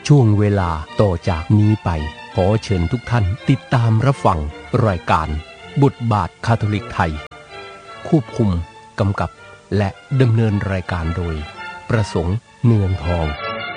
ช่วงเวลาต่อจากนี้ไปขอเชิญทุกท่านติดตามรับฟังรายการบทบาทคาทอลิกไทยควบคุมกำกับและดำเนินรายการโดยประสงค์เนืองทอง